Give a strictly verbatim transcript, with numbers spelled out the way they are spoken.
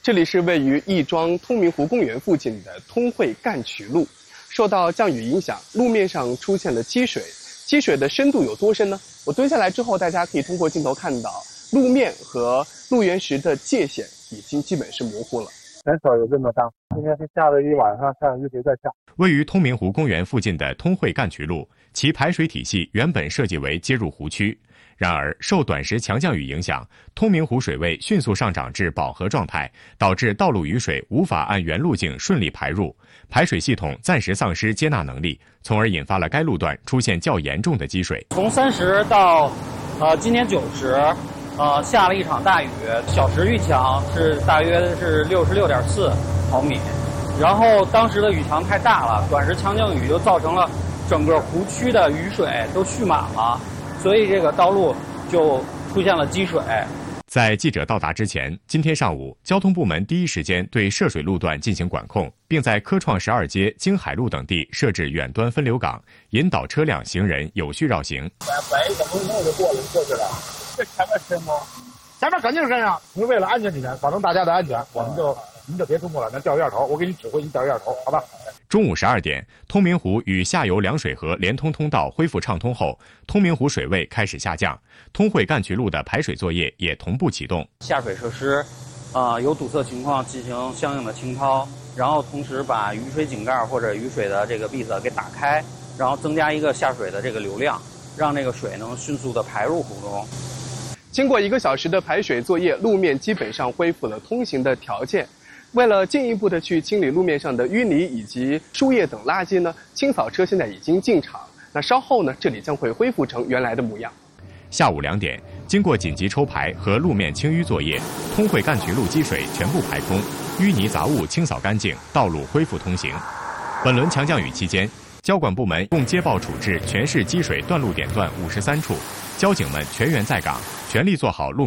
这里是位于亦庄通明湖公园附近的通惠干渠路。受到降雨影响，路面上出现了积水。积水的深度有多深呢？我蹲下来之后，大家可以通过镜头看到，路面和路缘石的界限已经基本是模糊了。 很少有这么大，今天是下了一晚上，下雨水在下。 位于通明湖公园附近的通惠干渠路，其排水体系原本设计为接入湖区。然而，受短时强降雨影响，通明湖水位迅速上涨至饱和状态，导致道路雨水无法按原路径顺利排入，排水系统暂时丧失接纳能力，从而引发了该路段出现较严重的积水。 从三十到呃今年九十，呃下了一场大雨，小时雨强是大约是六十六点四毫米，然后当时的雨强太大了，短时强降雨就造成了整个湖区的雨水都蓄满了。所以这个道路就出现了积水。 在记者到达之前，今天上午，交通部门第一时间对涉水路段进行管控，并在科创十二街、京海路等地设置远端分流岗，引导车辆、行人有序绕行。 摆一个门口就过了过去了，这前面车吗？前面肯定是这样，是为了安全起见，保证大家的安全，我们就您就别冲过来，咱掉一下头，我给你指挥，你掉一下头，好吧？ 中午十二点，通明湖与下游凉水河连通通道恢复畅通后，通明湖水位开始下降，通惠干渠路的排水作业也同步启动。 下水设施，呃，有堵塞情况进行相应的清掏，然后同时把雨水井盖或者雨水的这个闭塞给打开，然后增加一个下水的这个流量，让这个水能迅速的排入湖中。 经过一个小时的排水作业，路面基本上恢复了通行的条件。为了进一步的去清理路面上的淤泥以及树叶等垃圾呢，清扫车现在已经进场。那稍后呢，这里将会恢复成原来的模样。 下午两点，经过紧急抽排和路面清淤作业，通惠干渠路积水全部排空，淤泥杂物清扫干净，道路恢复通行。本轮强降雨期间，交管部门共接报处置全市积水断路点段五十三处，交警们全员在岗，全力做好路